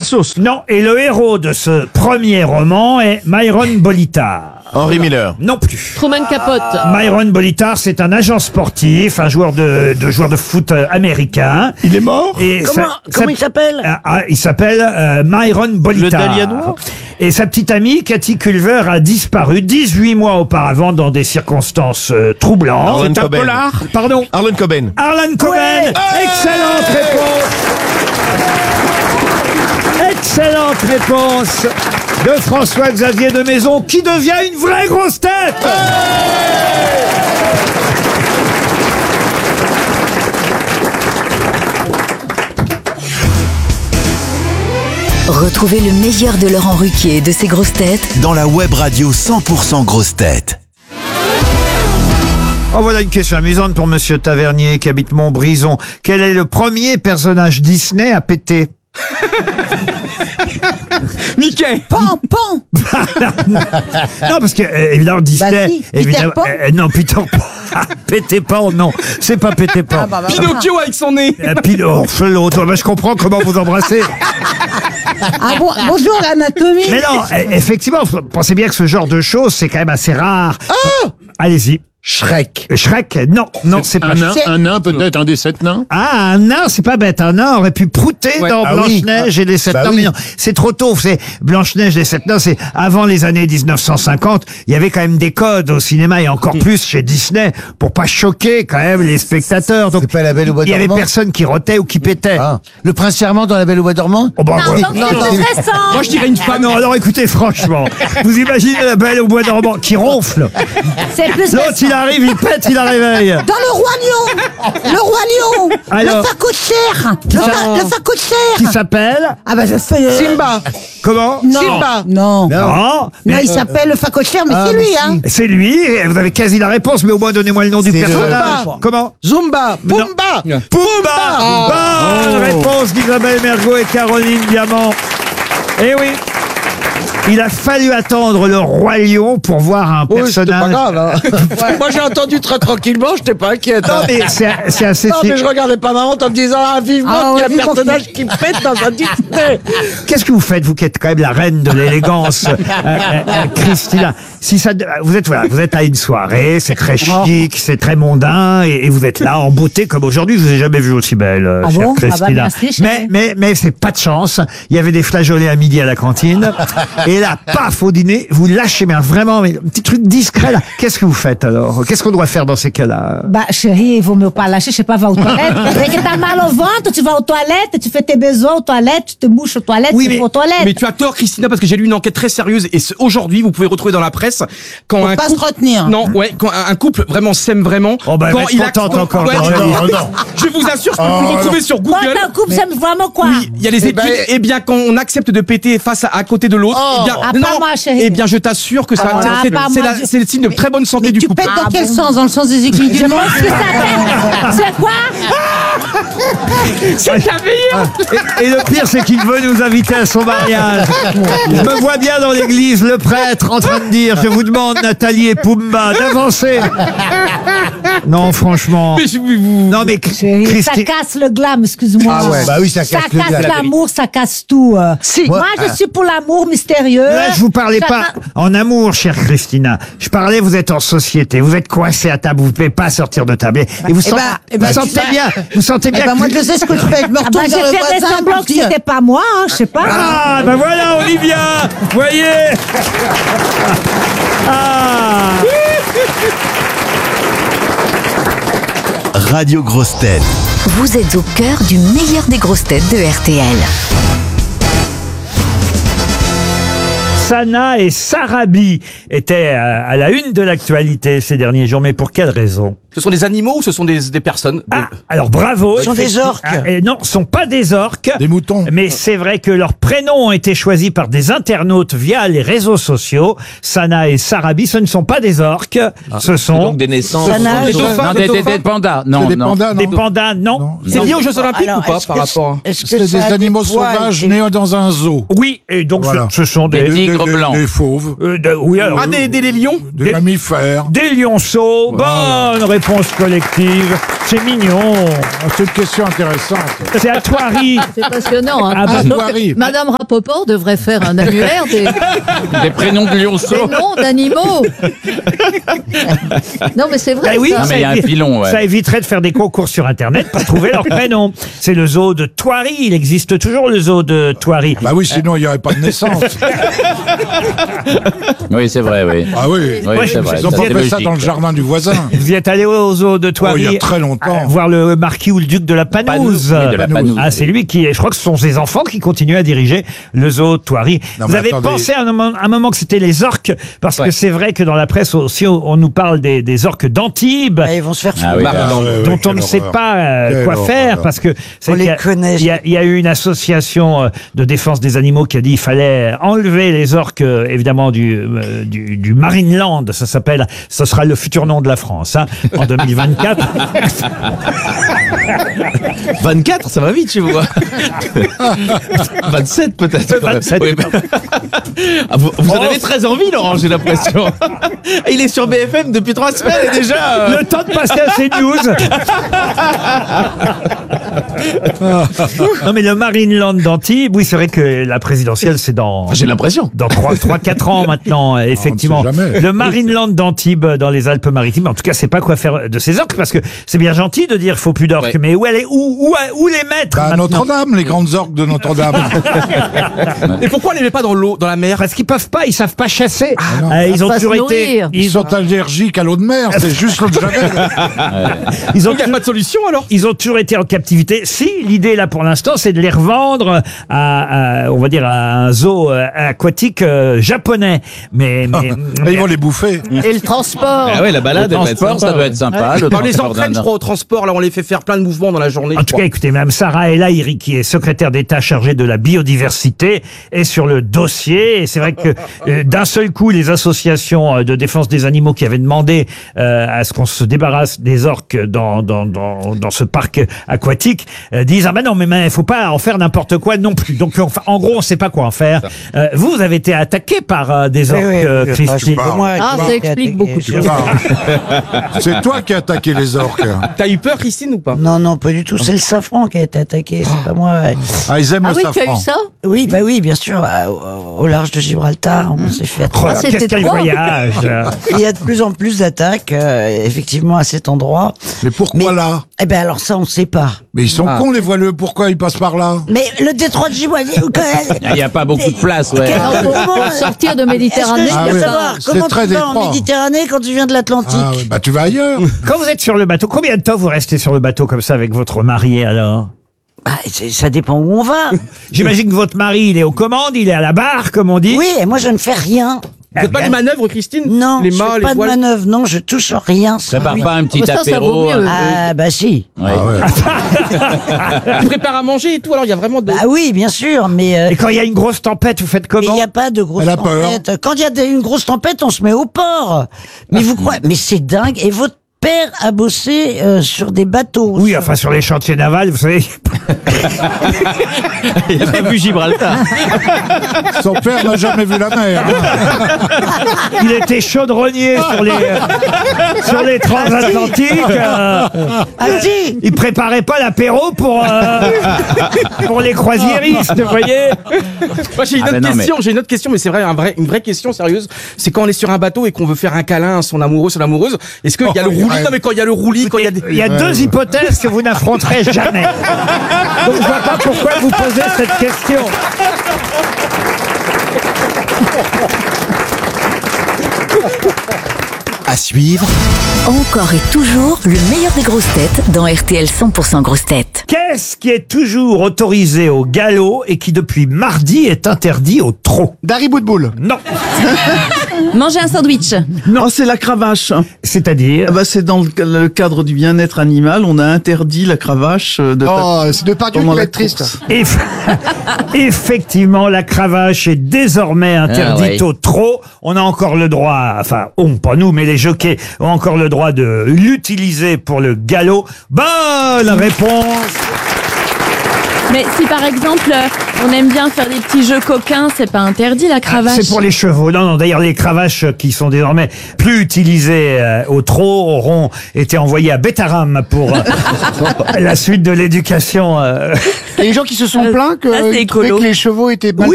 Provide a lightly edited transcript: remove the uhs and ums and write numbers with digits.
sauce. Non, et le héros de ce premier roman est Myron Bolitar. Henry Miller. Non plus. Truman Capote. Myron Bolitar, c'est un agent sportif, un joueur de foot américain. Il est mort. Et Comment il s'appelle? Il s'appelle Myron Bolitar. Le Dahlia noir. Et sa petite amie, Cathy Culver, a disparu 18 mois auparavant dans des circonstances troublantes. Arlen C'est un Coben. polar. Pardon. Arlen Coben. Arlen Coben. Excellente réponse. Excellente réponse de François-Xavier de Maison, qui devient une vraie grosse tête. Retrouvez le meilleur de Laurent Ruquier et de ses grosses têtes dans la web radio 100% grosses têtes. Oh, voilà une question amusante pour Monsieur Tavernier qui habite Montbrison. Quel est le premier personnage Disney à péter? Mickey. Pan. Non, parce que évidemment Disney, Bah si, évidemment, Peter Pan. non, Peter Pan. Péter Pan, non, c'est pas Péter Pan. Pinocchio avec son nez. L'autre, je comprends comment vous embrassez. Ah bon, bonjour l'anatomie. Mais non, effectivement, vous pensez bien que ce genre de choses, c'est quand même assez rare. Allez-y. Shrek. Shrek, non, c'est pas Shrek. Un nain, peut-être, un des 7 nains. Ah, un nain, c'est pas bête. Un nain aurait pu prouter dans Ah oui. Blanche-Neige et les 7 nains. oui. Mais non, c'est trop tôt. C'est Blanche-Neige et les 7 nains, c'est avant les années 1950. Il y avait quand même des codes au cinéma et encore plus chez Disney pour pas choquer quand même les spectateurs. Donc, C'est pas La Belle au Bois il y avait dormant. personne qui rotait ou qui pétait. Ah. Le prince charmant dans La Belle au Bois dormant. Oh, bah, voilà. Moi, je dirais une Ah femme. non, alors écoutez, franchement, vous imaginez La Belle au Bois dormant qui ronfle. C'est plus L'autre, il arrive, il pète, il la réveille. Dans le Roi Lion. Le Roi Lion. Alors. Le facochère. Le facochère. Qui s'appelle Ah bah je fais... Simba. Comment? Non. Simba. Non. Non, Non, il s'appelle le facochère, mais c'est lui, hein. c'est lui, et vous avez quasi la réponse, mais au moins donnez-moi le nom du C'est le- personnage. Zumba. Comment? Zumba. Pumba. Pumba. Bonne réponse d'Isabelle Mergo et Caroline Diamant. Eh oui. Il a fallu attendre le Roi Lion pour voir un personnage. Moi j'ai entendu très tranquillement, j'étais pas inquiète. Non, mais c'est assez. Non, mais je regardais pas maman en me disant vivement qu'il y a un personnage qui pète dans un Disney. Qu'est-ce que vous faites, vous qui êtes quand même la reine de l'élégance, Christina? Si ça, vous êtes à une soirée, c'est très chic, c'est très mondain, et vous êtes là en beauté comme aujourd'hui. Je vous ai jamais vu aussi belle, Ah chère bon? Christina. Ah bah merci, chérie. mais c'est pas de chance. Il y avait des flageolets à midi à la cantine, et là, paf, au dîner, vous lâchez, mais vraiment, mais un petit truc discret là. Qu'est-ce que vous faites alors? Qu'est-ce qu'on doit faire dans ces cas-là? Bah, chérie, il vaut mieux pas lâcher, je sais pas, va aux toilettes. Dès que t'as mal au ventre, tu vas aux toilettes, tu fais tes besoins aux toilettes, tu te mouches aux toilettes, Oui, tu mais- vas aux toilettes. Mais tu as tort, Christina, parce que j'ai lu une enquête très sérieuse et aujourd'hui, vous pouvez retrouver dans la presse quand un pas couple... se retenir. Non, ouais, quand un couple vraiment s'aime vraiment. Oh, bah, elle va quand être contente encore. Ouais, Non, je vous assure, je peux vous le retrouver sur Quand Google. un couple, ça me vraiment quoi? Oui, il y a les études. Eh bien, quand on accepte de péter face à côté de l'autre, eh bien, Ah, pas moi, chérie. eh bien, je t'assure que ça, Ah, c'est pas moi, c'est le signe de très bonne santé Mais du tu couple. pètes dans quel sens? Dans le sens des équilibres? C'est quoi? C'est merveilleux. Et le pire, c'est qu'il veut nous inviter à son mariage. Je me vois bien dans l'église, le prêtre en train de dire, je vous demande, Nathalie et Pumba, d'avancer. Non, franchement. Mais je vais vous... Non, mais Chérie, ça casse le glam, excuse-moi. Ah ouais. Bah oui, ça casse le glam. l'amour, ça casse tout. Moi, je suis pour l'amour mystérieux. là, je vous parlais pas Chacun- en amour, chère Christina. Je parlais, vous êtes en société, vous êtes coincé à table, vous pouvez pas sortir de table. Et vous, vous sentez bien Eh ben, que- moi, je sais ce que je fais. Je me retourne vers le voisin. J'ai fait semblant que c'était pas moi, hein, je sais pas. Ah, ben voilà, Olivia, voyez. Ah. Radio Grosses Têtes. Vous êtes au cœur du meilleur des grosses têtes de RTL. Sana et Sarabi étaient à la une de l'actualité ces derniers jours, mais pour quelle raison? Ce sont des animaux ou ce sont des personnes? Ah, alors bravo. Ce sont des orques. Non, ce sont pas des orques. Des moutons. Mais c'est vrai que leurs prénoms ont été choisis par des internautes via les réseaux sociaux. Sana et Sarabi, ce ne sont pas des orques. Ce sont Donc des naissances. Sana, Des dauphins, Non, des des dauphins. pandas. Non, Des non. pandas, des non. pandas, non. C'est lié aux Jeux Olympiques Alors, ou pas est-ce par que rapport? est-ce que C'est ça des a animaux poils sauvages et- nés dans un zoo. Oui, et donc Voilà. ce sont des... Des tigres blancs. Des fauves. oui, alors, Ah, des lions? Des mammifères. des lionceaux. Bonne réponse. réponse collective. C'est mignon. C'est une question intéressante. C'est à Thoiry. C'est passionnant. Hein. Ah bah, Thoiry. Madame Rapoport devrait faire un annuaire Des prénoms de lionceaux. des noms d'animaux. Non, mais c'est vrai. Ah oui, Non, mais il y a un filon, ouais. ça éviterait de faire des concours sur Internet pour trouver leur prénom. C'est le zoo de Thoiry. Il existe toujours le zoo de Thoiry. Bah oui, sinon il n'y aurait pas de naissance. Oui, c'est vrai, oui. Ah oui. Oui, Ouais, c'est vrai. Ils ont Ça, pas c'est fait ça logique. dans le jardin du voisin. Vous y êtes allé au zoo de Thoiry? Oh, il y a très longtemps. Voir le marquis ou le duc de la Panouse. Oui, de la Panouse. Ah, c'est lui qui, je crois que ce sont ses enfants qui continuent à diriger le zoo de Thoiry. Non, Vous mais avez attendez. pensé à un moment que c'était les orques, parce que Ouais. c'est vrai que dans la presse aussi, on nous parle des orques d'Antibes. Ils vont se faire Ah oui, foutre. bah, dont ouais, on ne quelle sait horreur. pas Quelle quoi horreur. faire, parce que c'est On les qu'il y a- connaît. il y a eu une association de défense des animaux qui a dit qu'il fallait enlever les orques évidemment du Marineland, ça s'appelle, ce sera le futur nom de la France en 2024. 24, ça va vite chez vous. 27 peut-être. 27. Oui, mais- Ah, vous en avez très envie, Laurent, j'ai l'impression. Il est sur BFM depuis 3 semaines et déjà. Le temps de passer à CNews. Non mais le Marineland d'Antibes, oui c'est vrai que la présidentielle c'est dans J'ai l'impression. dans 3-4 ans maintenant, effectivement. sait jamais. Le Marineland d'Antibes dans les Alpes-Maritimes. En tout cas, c'est pas quoi faire de ces orques parce que c'est bien gentil de dire faut plus d'orques, Ouais. mais où les mettre Bah, maintenant Notre-Dame, les grandes orques de Notre-Dame. Et pourquoi on les met pas dans l'eau, dans la mer? Parce qu'ils peuvent pas, ils savent pas chasser. non. Ils ont Pas se toujours été, nourrir. Ils sont allergiques à l'eau de mer, c'est juste l'eau de Javel. ils ont Il n'y a pas de solution alors? Ils ont toujours été en captivité. Si, l'idée là pour l'instant, c'est de les revendre on va dire, à un zoo aquatique japonais. Mais Et ils vont les bouffer. Et le transport. Ah ouais, la balade, Le elle va être transport, sympa, ça doit être sympa. Le Bah, transport on les d'un- entraîne, je crois, au transport, là, on les fait faire plein de mouvements dans la journée. en tout cas, écoutez, Mme Sarah El Haïry, qui est secrétaire d'État chargée de la biodiversité, est sur le dossier. Et c'est vrai que d'un seul coup, les associations de défense des animaux qui avaient demandé à ce qu'on se débarrasse des orques dans ce parc aquatique disent ah ben non, mais il faut pas en faire n'importe quoi non plus. Donc en gros, on sait pas quoi en faire. Vous avez été attaqué par des orques, Christine. Ah, ça explique beaucoup de choses. C'est toi qui as attaqué les orques. T'as eu peur, Christine, ou pas? Non, non, pas du tout. C'est le safran qui a été attaqué, c'est pas moi. Ouais. Ah, ils aiment Ah le oui, tu as safran. eu ça? Oui, bah oui, bien sûr. Au large de Gibraltar, on s'est fait Oh, attaquer. qu'est-ce c'était quel toi. voyage Il y a de plus en plus d'attaques, effectivement, à cet endroit. Mais pourquoi Mais- là? Eh ben alors ça, on ne sait pas. Mais ils sont cons, les voileux. Pourquoi ils passent par là? Mais le détroit de Gibraltar, Il n'y a pas beaucoup de place, ouais. Non, pour sortir de Méditerranée, Est-ce que Ah je peux oui. savoir C'est comment très tu vas en détroit. Méditerranée quand tu viens de l'Atlantique? Ah, ouais, bah tu vas ailleurs. Quand vous êtes sur le bateau, combien de temps vous restez sur le bateau comme ça avec votre mari alors? Ah, ça dépend où on va. J'imagine que votre mari, il est aux commandes, il est à la barre, comme on dit. Oui, et moi je ne fais rien. Vous faites pas des manœuvres, Christine? Non, Les je mâts, fais les pas de voiles. manœuvre, non, je touche rien. Ça part Oui. pas un petit Ça vaut apéro. mieux. Ah bah si. Ouais. Ah ouais. Tu prépares à manger et tout, alors il y a vraiment de... Bah oui, bien sûr, mais Et quand il y a une grosse tempête, vous faites il comment? n'y a pas de grosse Elle a peur. tempête. Quand il y a une grosse tempête, on se met au port. Mais vous croyez, mais c'est dingue. Et votre père a bossé sur des bateaux. Oui, enfin sur les chantiers navals, vous savez. Il a pas vu Gibraltar. Son père n'a jamais vu la mer. Il était chaudronnier sur les transatlantiques. Ah si. Il préparait pas l'apéro pour les croisiéristes, vous voyez. Moi, j'ai une Ah, autre ben non, question, j'ai une autre question, mais c'est vrai, une vraie question sérieuse. C'est quand on est sur un bateau et qu'on veut faire un câlin à son amoureux, son amoureuse. Est-ce qu'il y a le roulis? Non, mais quand il y a le roulis, quand il y a des... Il y a deux hypothèses que vous n'affronterez jamais. Donc je vois pas pourquoi vous posez cette question. À suivre, Encore et toujours le meilleur des grosses têtes dans RTL 100% grosses têtes. Qu'est-ce qui est toujours autorisé au galop et qui depuis mardi est interdit au trot? Dari Boudboul. Non. Manger un sandwich. Non. Oh, c'est la cravache. C'est-à-dire Ah bah, c'est dans le cadre du bien-être animal, on a interdit la cravache de Oh, c'est de Pardieu pendant qui va la être triste. course. Effectivement, la cravache est désormais interdite Ah, au trot. On a encore le droit, enfin, pas nous, mais les jockeys ont encore le droit de l'utiliser pour le galop. Bonne réponse Mais si par exemple, on aime bien faire des petits jeux coquins, c'est pas interdit la cravache. C'est pour les chevaux. Non, d'ailleurs, les cravaches qui sont désormais plus utilisées au trot auront été envoyées à Bétaram pour la suite de l'éducation. Il y a des gens qui se sont plaints ça, c'est que écolo. les chevaux étaient mal